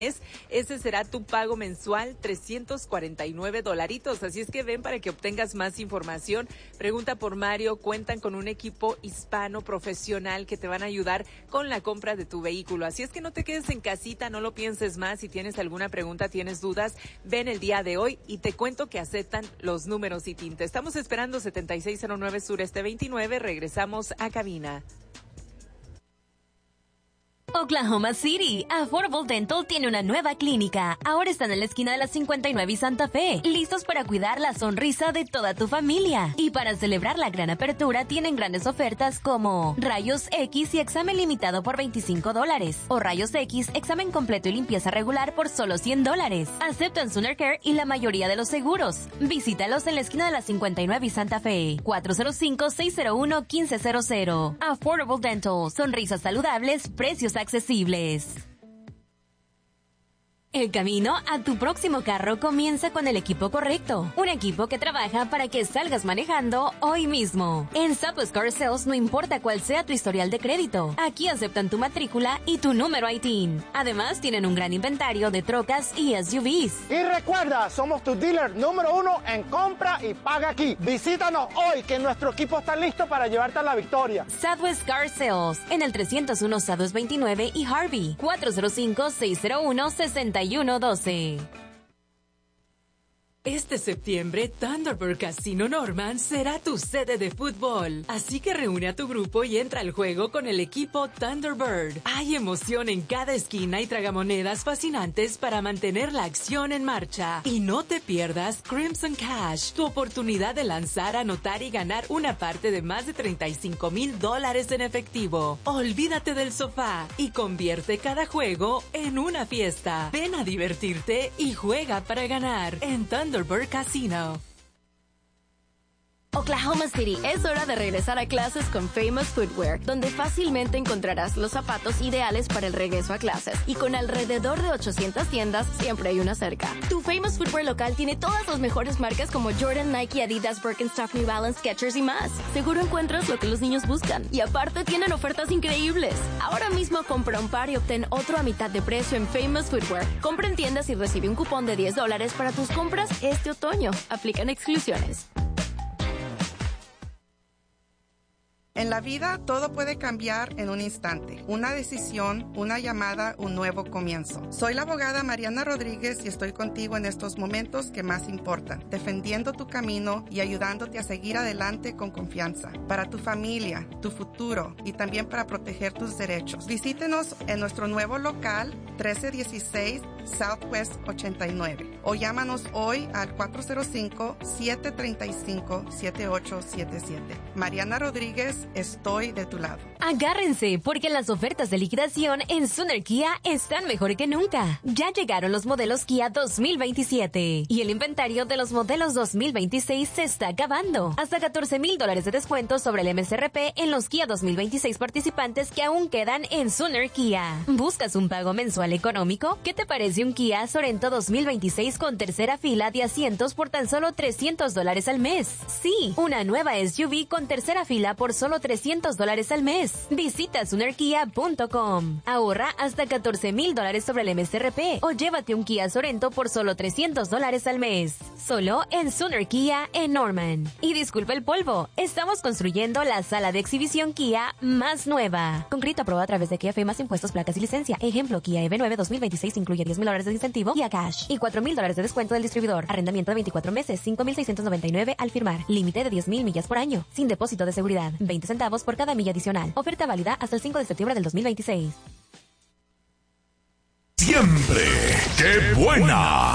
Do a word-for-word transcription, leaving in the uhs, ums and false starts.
Ese será tu pago mensual, trescientos cuarenta y nueve dolaritos. Así es que ven para que obtengas más información. Pregunta por Mario. Cuentan con un equipo hispano profesional que te van a ayudar con la compra de tu vehículo. Así es que no te quedes en casita, no lo pienses más. Si tienes alguna pregunta, tienes dudas, ven el día de hoy y te cuento que aceptan los números y tinta. Estamos esperando setenta y seis cero nueve Sureste veintinueve. Regresamos a cabina. Oklahoma City, Affordable Dental tiene una nueva clínica. Ahora están en la esquina de la cincuenta y nueve y Santa Fe, listos para cuidar la sonrisa de toda tu familia. Y para celebrar la gran apertura, tienen grandes ofertas como Rayos X y examen limitado por veinticinco dólares. O Rayos X, examen completo y limpieza regular por solo cien dólares. Aceptan Sooner Care y la mayoría de los seguros. Visítalos en la esquina de la cincuenta y nueve y Santa Fe. cuatro cero cinco, seis cero uno, uno cinco cero cero. Affordable Dental, sonrisas saludables, precios accesibles. El camino a tu próximo carro comienza con el equipo correcto. Un equipo que trabaja para que salgas manejando hoy mismo. En Southwest Car Sales no importa cuál sea tu historial de crédito. Aquí aceptan tu matrícula y tu número I T I N. Además, tienen un gran inventario de trocas y S U Vs. Y recuerda, somos tu dealer número uno en compra y paga aquí. Visítanos hoy que nuestro equipo está listo para llevarte a la victoria. Southwest Car Sales en el trescientos uno Southwest veintinueve y Harvey. cuatro cero cinco, seis cero uno, seis uno uno dos. Este septiembre, Thunderbird Casino Norman será tu sede de fútbol. Así que reúne a tu grupo y entra al juego con el equipo Thunderbird. Hay emoción en cada esquina y tragamonedas fascinantes para mantener la acción en marcha. Y no te pierdas Crimson Cash, tu oportunidad de lanzar, anotar y ganar una parte de más de treinta y cinco mil dólares en efectivo. Olvídate del sofá y convierte cada juego en una fiesta. Ven a divertirte y juega para ganar en Thunderbird Thunderbird Casino. Oklahoma City, es hora de regresar a clases con Famous Footwear, donde fácilmente encontrarás los zapatos ideales para el regreso a clases. Y con alrededor de ochocientas tiendas, siempre hay una cerca. Tu Famous Footwear local tiene todas las mejores marcas como Jordan, Nike, Adidas, Birkenstock, New Balance, Skechers y más. Seguro encuentras lo que los niños buscan. Y aparte tienen ofertas increíbles. Ahora mismo compra un par y obtén otro a mitad de precio en Famous Footwear. Compra en tiendas y recibe un cupón de diez dólares para tus compras este otoño. Aplican exclusiones. En la vida todo puede cambiar en un instante. Una decisión, una llamada, un nuevo comienzo. Soy la abogada Mariana Rodríguez y estoy contigo en estos momentos que más importan, defendiendo tu camino y ayudándote a seguir adelante con confianza. Para tu familia, tu futuro y también para proteger tus derechos. Visítenos en nuestro nuevo local trece dieciséis Southwest ochenta y nueve o llámanos hoy al cuatro cero cinco, siete tres cinco, siete ocho siete siete. Mariana Rodríguez, estoy de tu lado. Agárrense, porque las ofertas de liquidación en Sooner Kia están mejor que nunca. Ya llegaron los modelos Kia dos mil veintisiete y el inventario de los modelos dos mil veintiséis se está acabando. Hasta catorce mil dólares de descuento sobre el M S R P en los Kia dos mil veintiséis participantes que aún quedan en Sooner Kia. ¿Buscas un pago mensual económico? ¿Qué te parece un Kia Sorento dos mil veintiséis con tercera fila de asientos por tan solo trescientos dólares al mes? Sí, una nueva S U V con tercera fila por solo trescientos dólares al mes. Visita Sooner Kia punto com. Ahorra hasta catorce mil dólares sobre el M S R P o llévate un Kia Sorento por solo trescientos dólares al mes. Solo en Sooner Kia en Norman. Y disculpa el polvo, estamos construyendo la sala de exhibición Kia más nueva. Con crédito aprobado a través de Kia F más impuestos, placas y licencia. Ejemplo, Kia E V nueve dos mil veintiséis incluye diez mil dólares de incentivo y a cash y cuatro mil dólares de descuento del distribuidor. Arrendamiento de veinticuatro meses, cinco mil seiscientos noventa y nueve al firmar. Límite de diez mil millas por año, sin depósito de seguridad. veinte centavos por cada milla adicional. Oferta válida hasta el cinco de septiembre del dos mil veintiséis. Siempre, ¡qué buena!